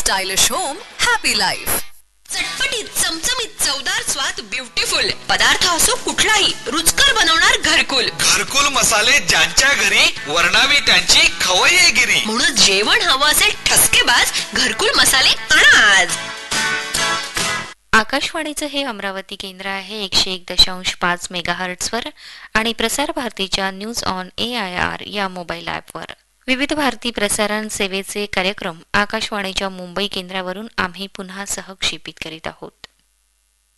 Stylish home, happy life. चटपटीत, चमचमीत, चवदार स्वाद, ब्युटिफुल पदार्थ असो कुठलाही रुचकर बनवणार घरकुल। घरकुल मसाले ज्यांच्या घरी वर्णावी त्यांची खवय्येगिरी। म्हणून जेवण हवं असेल ठसकेबाज घरकुल मसाले आणा आज। आकाशवाणीचं हे अमरावती केंद्र आहे 101.5 मेगाहर्ट्झवर आणि प्रसार भारतीच्या न्यूज ऑन AIR या मोबाईल ॲपवर। विविध भारती प्रसारण सेवेचे कार्यक्रम आकाशवाणीच्या मुंबई केंद्रावरून आम्ही पुन्हा सहक्षेपित करीत आहोत।